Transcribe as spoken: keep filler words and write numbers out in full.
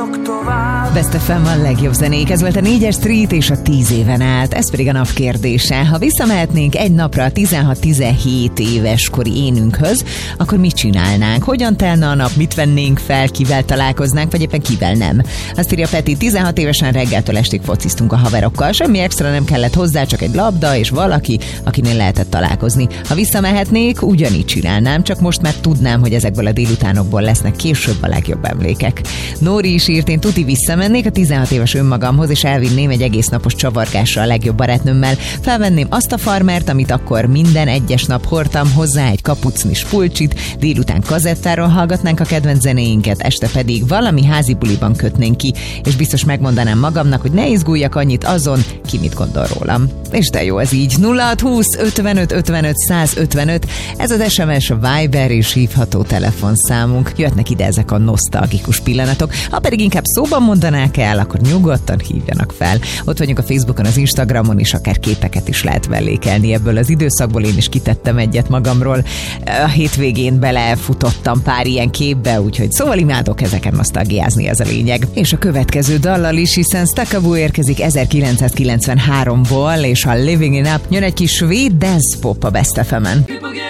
hallok tovább. Best ef em a legjobb zenék, ez volt a négyes Street és a tíz éven át, ez pedig a nap kérdése. Ha visszamehetnénk egy napra a tizenhat-tizenhét éves kori énünkhöz, akkor mit csinálnánk? Hogyan telne a nap, mit vennénk fel, kivel találkoznánk, vagy éppen kivel nem? Azt írja Peti, tizenhat évesen reggeltől estig fociztunk a haverokkal, semmi extra nem kellett hozzá, csak egy labda és valaki, akinél lehetett találkozni. Ha visszamehetnék, ugyanígy csinálnám, csak most már tudnám, hogy ezekből a délutánokból lesznek később a legjobb emlékek. Nóri is írt, én tuti visszamennék a tizenhat éves önmagamhoz, és elvinném egy egész napos csavargásra a legjobb barátnőmmel. Felvenném azt a farmert, amit akkor minden egyes nap hordtam, hozzá egy kapucnis pulcsit, délután kazettáról hallgatnánk a kedvenc zenéinket, este pedig valami házi buliban kötnénk ki, és biztos megmondanám magamnak, hogy ne izguljak annyit azon, ki mit gondol rólam. És de jó ez így. nulla hat húsz ötvenöt ötvenöt százötvenöt, ez az es em es, a Viber és hívható telefonszámunk. Jöhetnek ide ezek a nosztalgikus pillanatok. Ha pedig inkább szóban mondanák el, akkor nyugodtan hívjanak fel. Ott vagyunk a Facebookon, az Instagramon, és akár képeket is lehet mellékelni ebből az időszakból. Én is kitettem egyet magamról. A hétvégén belefutottam pár ilyen képbe, úgyhogy szóval imádok ezeken nosztalgiázni, ez a lényeg. És a következő dallal is, hiszen Staccabu érkezik ezerkilencszázkilencvenháromból, és a Living It Up jön egy kis svéd dance pop a Best ef emen.